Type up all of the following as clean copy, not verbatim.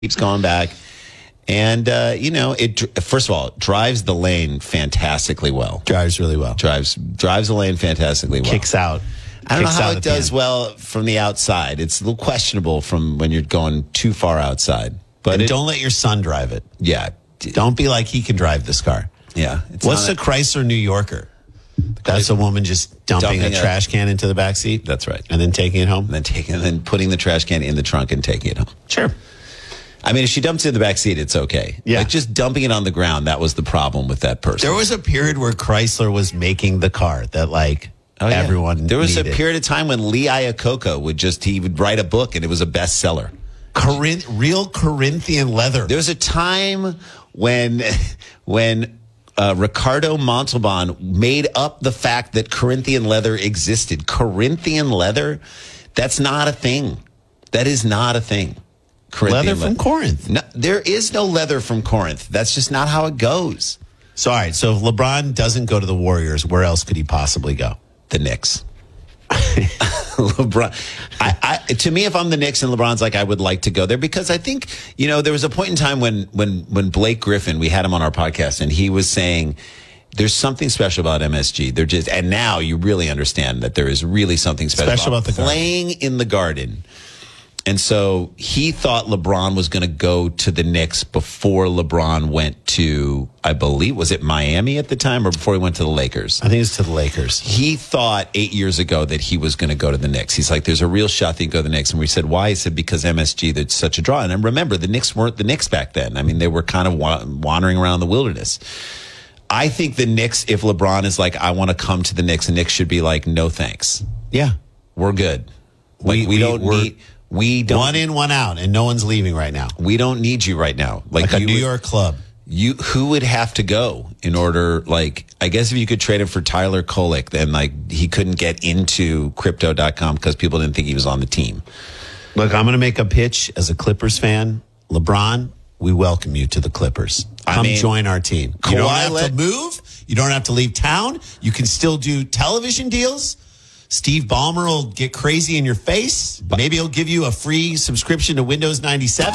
keeps going back. And, it first of all, it drives the lane fantastically well. Drives really well. Drives the lane fantastically well. Kicks out. I don't know how it does well from the outside. It's a little questionable from when you're going too far outside. But don't let your son drive it. Yeah. Don't be like he can drive this car. Yeah. What's the Chrysler New Yorker? That's a woman just dumping a trash can into the back seat? That's right. And then taking it home? And then putting the trash can in the trunk and taking it home. Sure. I mean, if she dumps it in the back seat, it's okay. Yeah. Like just dumping it on the ground, that was the problem with that person. There was a period where Chrysler was making the car that everyone There was needed. a period of time when Lee Iacocca he would write a book and it was a bestseller. Real Corinthian leather. There was a time when Ricardo Montalban made up the fact that Corinthian leather existed. Corinthian leather? That's not a thing. That is not a thing. Leather from Corinth. No, there is no leather from Corinth. That's just not how it goes. So, all right. So if LeBron doesn't go to the Warriors, where else could he possibly go? The Knicks. LeBron. To me, if I'm the Knicks and LeBron's like, I would like to go there because I think, there was a point in time when Blake Griffin, we had him on our podcast and he was saying, there's something special about MSG. And now you really understand that there is really something special about playing in the Garden. And so he thought LeBron was going to go to the Knicks before LeBron went to, I believe, was it Miami at the time or before he went to the Lakers? I think it's to the Lakers. He thought 8 years ago that he was going to go to the Knicks. He's like, there's a real shot that he can go to the Knicks. And we said, why? He said, because MSG, that's such a draw. And I remember, the Knicks weren't the Knicks back then. I mean, they were kind of wandering around the wilderness. I think the Knicks, if LeBron is like, I want to come to the Knicks should be like, no thanks. Yeah. We're good. We don't need... We don't, one in, one out, and no one's leaving right now. We don't need you right now. Like a New York club. Who would have to go in order, I guess if you could trade him for Tyler Kolek, then he couldn't get into crypto.com because people didn't think he was on the team. Look, I'm going to make a pitch as a Clippers fan. LeBron, we welcome you to the Clippers. Come join our team. You don't have to move. You don't have to leave town. You can still do television deals. Steve Ballmer will get crazy in your face. Maybe he'll give you a free subscription to Windows 97.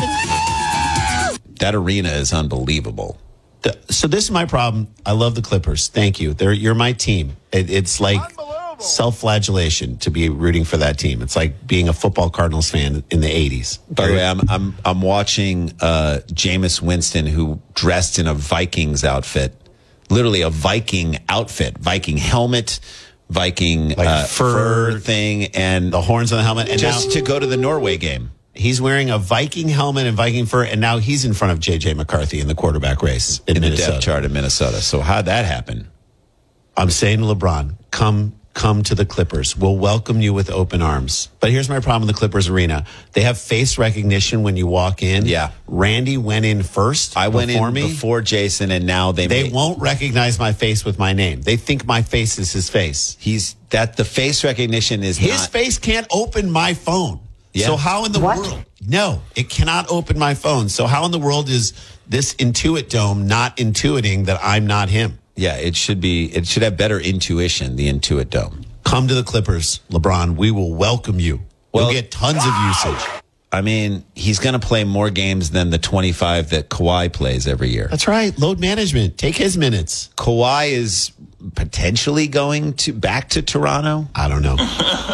That arena is unbelievable. So this is my problem. I love the Clippers. Thank you. You're my team. It's like self-flagellation to be rooting for that team. It's like being a football Cardinals fan in the 80s. By the way, I'm watching Jameis Winston, who dressed in a Vikings outfit, literally a Viking outfit, Viking helmet, Viking fur thing, and the horns on the helmet, and just to go to the Norway game. He's wearing a Viking helmet and Viking fur, and now he's in front of J.J. McCarthy in the quarterback race in Minnesota. The depth chart in Minnesota. So how'd that happen? I'm saying to LeBron, come to the Clippers. We'll welcome you with open arms. But here's my problem with the Clippers arena. They have face recognition when you walk in. Yeah. Randy went in first. I went in before Jason, and now they won't recognize my face with my name. They think my face is his face. The face recognition is his face can't open my phone. Yeah. So how in the world? No, it cannot open my phone. So how in the world is this Intuit Dome not intuiting that I'm not him? Yeah, it should have better intuition, the Intuit Dome. Come to the Clippers, LeBron. We will welcome you. We'll get tons of usage. I mean, he's going to play more games than the 25 that Kawhi plays every year. That's right. Load management. Take his minutes. Kawhi is potentially going back to Toronto. I don't know.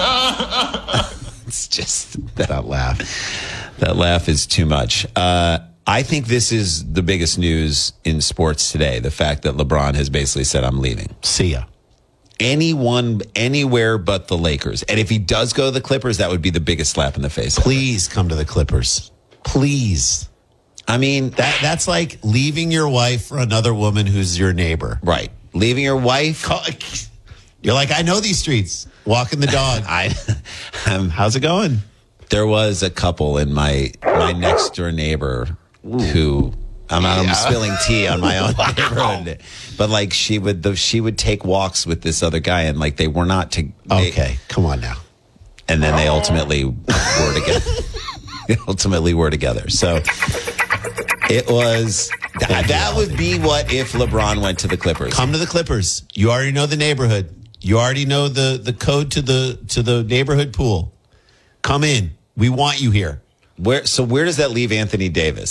It's just that laugh. That laugh is too much. I think this is the biggest news in sports today. The fact that LeBron has basically said, I'm leaving. See ya. Anyone, anywhere but the Lakers. And if he does go to the Clippers, that would be the biggest slap in the face. Please come to the Clippers. Please. I mean, that's like leaving your wife for another woman who's your neighbor. Right. Leaving your wife. You're like, I know these streets. Walking the dog. How's it going? There was a couple in my next door neighbor who I'm spilling tea on my own neighborhood, but she would take walks with this other guy, and they were not okay, come on now. And then they ultimately were together. So it was that would be what if LeBron went to the Clippers. Come to the Clippers. You already know the neighborhood. You already know the code to the neighborhood pool. Come in. We want you here. Where does that leave Anthony Davis?